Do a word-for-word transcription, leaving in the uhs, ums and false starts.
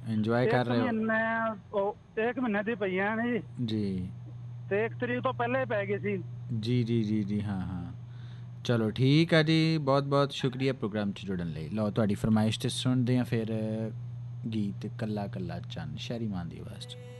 Enjoy ਕਰ ਇੱਕ ਰਹੇ ਹੋ? ਮਹੀਨੇ ਉਹ ਇੱਕ ਮਹੀਨੇ ਦੀ ਪਈਆਂ ਨੇ ਜੀ, ਜੀ ਤੇ ਇੱਕ ਤਰੀਕ ਤੋਂ ਪਹਿਲੇ ਹੀ ਪੈ ਗਈ ਸੀ। ਜੀ ਜੀ ਜੀ ਜੀ ਹਾਂ ਹਾਂ। ਚਲੋ ਠੀਕ ਆ ਜੀ, ਬਹੁਤ ਬਹੁਤ ਸ਼ੁਕਰੀਆ ਪ੍ਰੋਗਰਾਮ 'ਚ ਜੁੜਨ ਲਈ। ਲਓ ਤੁਹਾਡੀ ਫਰਮਾਇਸ਼ 'ਤੇ ਸੁਣਦੇ ਹਾਂ ਫਿਰ ਗੀਤ ਕੱਲਾ ਕੱਲਾ ਚੰਨ ਸ਼ਹਿਰੀ ਮਾਨ ਦੀ ਆਵਾਜ਼ 'ਚ।